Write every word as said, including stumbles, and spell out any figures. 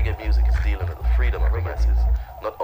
reggae music is dealing with the freedom of the masses, not